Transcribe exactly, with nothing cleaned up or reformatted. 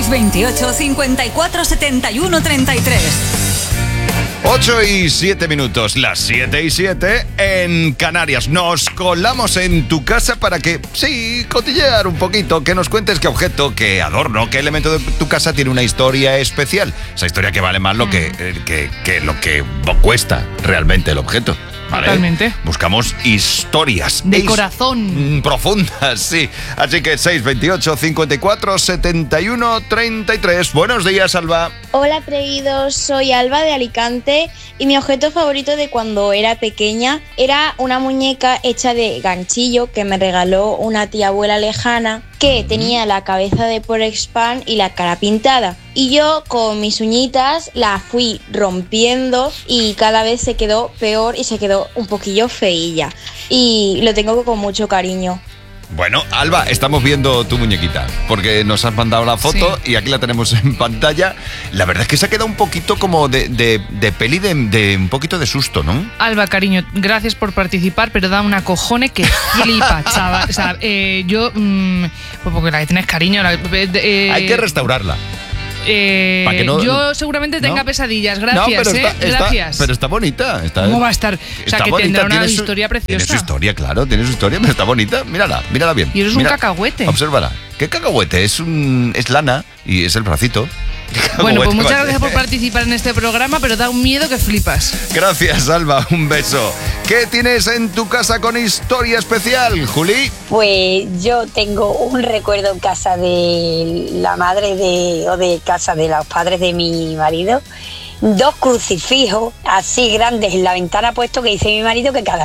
seis veintiocho, cincuenta y cuatro, setenta y uno, treinta y tres. ocho y siete minutos, las siete y siete en Canarias. Nos colamos en tu casa para que, sí, cotillear un poquito, que nos cuentes qué objeto, qué adorno, qué elemento de tu casa tiene una historia especial. Esa historia que vale más lo que, eh, que, que lo que cuesta realmente el objeto. ¿Vale? Totalmente. Buscamos historias de his- corazón profundas, sí. Así que seis veintiocho, cincuenta y cuatro, setenta y uno, treinta y tres. Buenos días, Alba. Hola atrevidos, soy Alba de Alicante y mi objeto favorito de cuando era pequeña era una muñeca hecha de ganchillo que me regaló una tía abuela lejana que tenía la cabeza de Porexpan y la cara pintada. Y yo con mis uñitas la fui rompiendo y cada vez se quedó peor y se quedó un poquillo feilla. Y lo tengo con mucho cariño. Bueno, Alba, estamos viendo tu muñequita, porque nos has mandado la foto Sí. y aquí la tenemos en pantalla. La verdad es que se ha quedado un poquito como de, de, de peli de, de un poquito de susto, ¿no? Alba, cariño, gracias por participar, pero da una cojone que flipa, chaval. O sea, eh, yo, mmm, pues porque la que tienes cariño, la, eh, Hay que restaurarla. eh, Pa' que no- yo seguramente tenga ¿no? pesadillas, No, gracias, pero eh, está, está- gracias. pero está bonita. Está, ¿Cómo va a estar? O sea, está que bonita, tendrá una tiene su- historia Tiene su preciosa. historia, claro, tiene su historia, pero está bonita. Mírala, mírala bien. Y eso es un Mira, cacahuete. Obsérvala. ¿Qué cacahuete? Es un es lana y es el bracito. ¿Qué Bueno, pues cacahuete muchas va a gracias por ser? participar en este programa, pero da un miedo que flipas. Gracias, Alba. Un beso. ¿Qué tienes en tu casa con historia especial, Juli? Pues yo tengo un recuerdo en casa de la madre de, o de casa de los padres de mi marido. Dos crucifijos así grandes en la ventana puesto que dice mi marido que cada